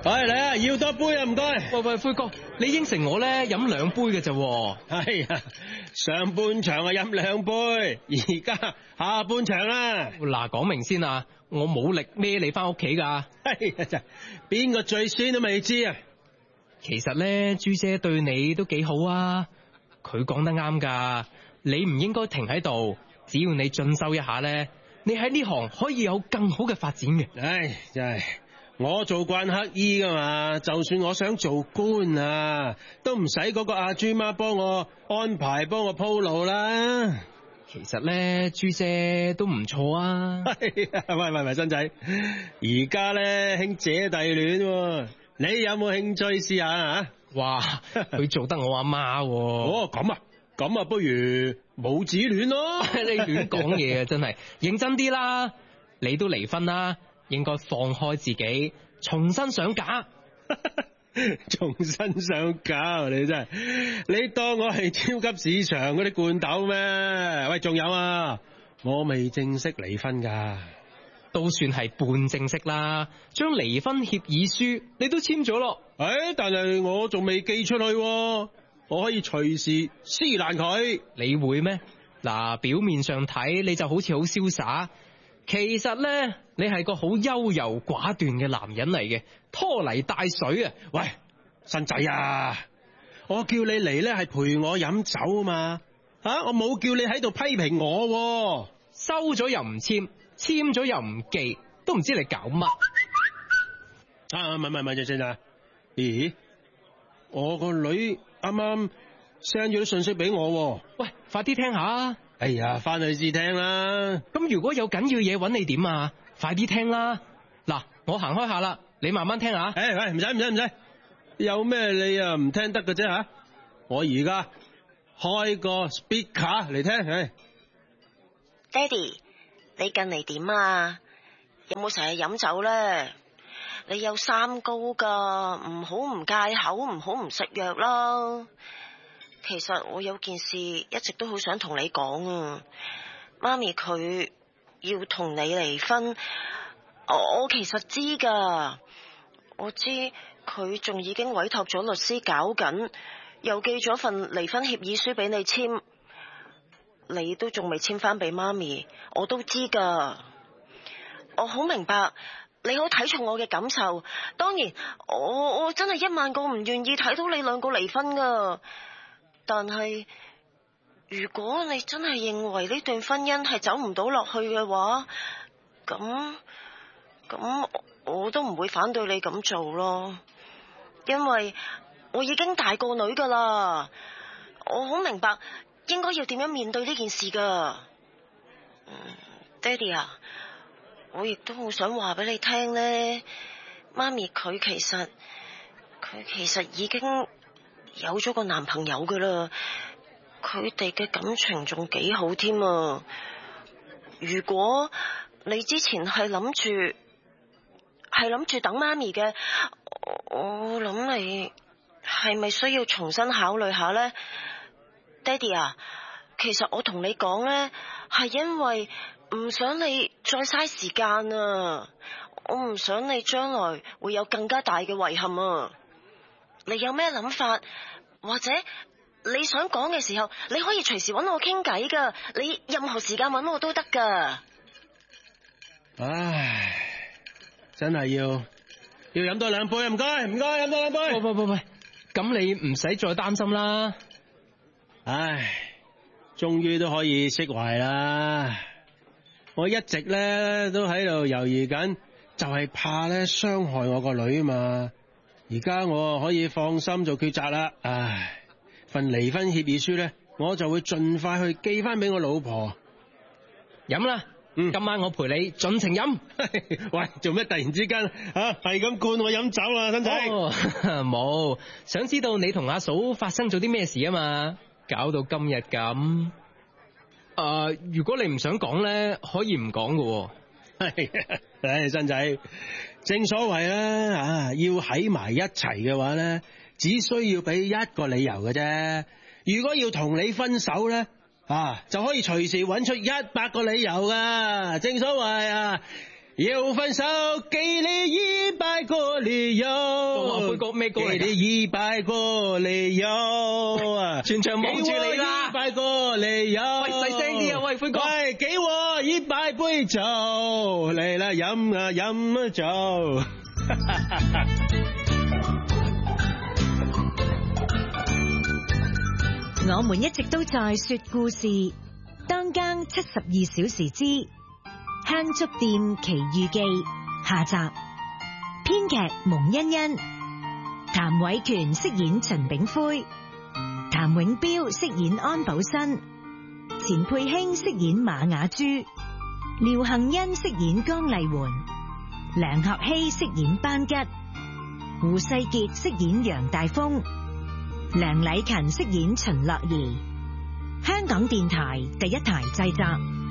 嚟啊，要多杯啊，唔該。 喂，灰哥，你應承我咧飲2杯嘅啫。 係啊，上半場啊飲2杯，而家下半場啦。 嗱，講明先啊，我冇力孭你翻屋企噶。 係啊，邊個最先都未知啊。 其實咧，朱姐對你都幾好啊，佢講得啱噶，你唔應該停喺度，只要你進修一下咧，你喺呢行可以有更好嘅發展嘅。 唉，真係。我做慣乞衣噶嘛，就算我想做官啊，都唔使嗰個阿朱媽幫我安排，幫我鋪路啦。 其實咧，朱姐都唔錯啊。 喂，新仔，而家咧興姐弟戀，你有冇興趣試下啊？ 哇，佢做得我阿媽。 哦，咁啊，不如母子戀咯。 你亂講嘢啊，真係認真啲啦。你都離婚啦，應該放開自己，重新上架。 重新上架，你真係，你當我係超級市場嗰啲罐頭咩？喂，仲有啊，我未正式離婚噶。 都算係半正式啦，將離婚協議書你都簽咗咯。 但係我仲未寄出去，我可以隨時撕爛佢。 你會咩？嗱，表面上睇你就好似好瀟灑，其實咧你係個好優柔寡斷嘅男人嚟嘅，拖泥帶水啊！ 喂，新仔啊，我叫你嚟咧係陪我飲酒啊嘛，我冇叫你喺度批評我。 收咗又唔簽，簽咗又唔記，都唔知你搞乜。 咪住先啊！咦，我個女啱啱 send 咗啲信息俾我。 喂，快啲聽下。 哎呀，翻去試聽啦。 咁如果有緊要嘢揾你點啊？快啲聽啦。嗱，我行開下啦，你慢慢聽下。 喂，唔使，有咩你啊唔聽得嘅啫吓？我而家開個 speaker 嚟聽。 爹哋，你近嚟點啊？有冇成日飲酒咧？你有三高噶，唔好唔戒口，唔好唔食藥啦。其實我有件事一直都好想同你講啊，媽咪佢要同你離婚，我其實知噶，我知佢仲已經委託咗律師搞緊，又寄咗份離婚協議書俾你簽。你都仲未簽翻俾媽咪，我都知噶。我好明白你好睇重我嘅感受，當然我真係10000個唔願意睇到你兩個離婚噶。但係如果你真係認為呢段婚姻係走唔到落去嘅話，咁我都唔會反對你咁做咯，因為我已經大個女噶啦，我好明白應該要點樣面對呢件事噶。爹哋啊，我亦都好想話俾你聽呢，媽咪佢其實已經有咗個男朋友噶啦，佢哋嘅感情仲幾好添啊。如果你之前係諗住等媽咪嘅，我諗你係咪需要重新考慮下呢？爹哋啊，其實我同你講呢，係因為唔想你再嘥時間啊，我唔想你將來會有更加大嘅遺憾啊。你有咩諗法，或者你想講嘅時候，你可以隨時揾我傾偈噶，你任何時間揾我都得噶。 唉，真係要飲多2杯，唔該，飲多2杯。 喂，咁你唔使再擔心啦。 唉，終於都可以釋懷啦。我一直咧都喺度猶豫緊，就係怕咧傷害我個女啊嘛。而家我可以放心做抉擇啦。唉，份離婚協議書咧，我就會盡快去寄翻俾我老婆。 飲啦，今晚我陪你盡情飲。 喂，做咩突然之間係咁灌我飲酒啊，新仔？ 冇，想知道你同阿嫂發生咗啲咩事啊嘛，搞到今日咁。如果你唔想講咧，可以唔講㗎。 唉，新仔，正所謂啦，要喺埋一齊嘅話咧，只需要俾一個理由嘅啫。如果要同你分手咧，就可以隨時揾出100個理由噶。正所謂要分手，給你100個理由。 灰哥咩歌嚟㗎？ 給你100個理由啊！ 全場望住你啦 100個理由。 喂，細聲啲啊！喂，灰哥。 喂，給我100杯酒，嚟啦，飲啊飲啊酒。 我們一直都在說故事，當更72小時之香燭店奇遇記下集，編劇蒙欣欣，譚偉權飾演秦炳輝，譚永彪飾演安保新，錢佩卿飾演馬雅珠，廖幸欣飾演江麗媛，梁學熙飾演班吉，胡世傑飾演楊大豐，梁禮勤飾演秦樂儀。香港電台第一台製作。